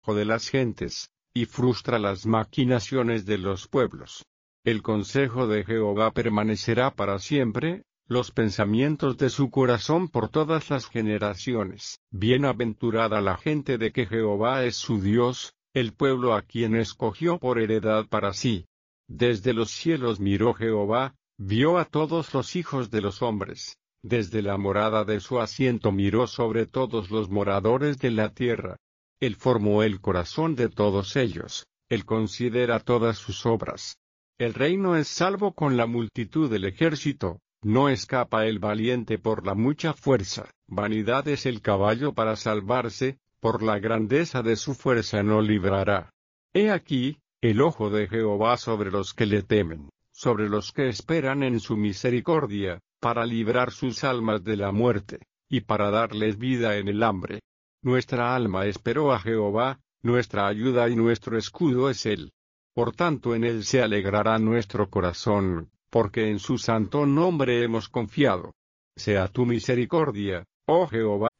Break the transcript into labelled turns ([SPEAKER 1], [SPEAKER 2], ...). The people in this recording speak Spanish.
[SPEAKER 1] de las gentes, y frustra las maquinaciones de los pueblos. El consejo de Jehová permanecerá para siempre, los pensamientos de su corazón por todas las generaciones. Bienaventurada la gente de que Jehová es su Dios, el pueblo a quien escogió por heredad para sí. Desde los cielos miró Jehová, vio a todos los hijos de los hombres, desde la morada de su asiento miró sobre todos los moradores de la tierra. Él formó el corazón de todos ellos, él considera todas sus obras. El reino es salvo con la multitud del ejército, no escapa el valiente por la mucha fuerza. Vanidad es el caballo para salvarse, por la grandeza de su fuerza no librará. He aquí, el ojo de Jehová sobre los que le temen, sobre los que esperan en su misericordia, para librar sus almas de la muerte, y para darles vida en el hambre. Nuestra alma esperó a Jehová, nuestra ayuda y nuestro escudo es Él. Por tanto en Él se alegrará nuestro corazón, porque en su santo nombre hemos confiado. Sea tu misericordia, oh Jehová,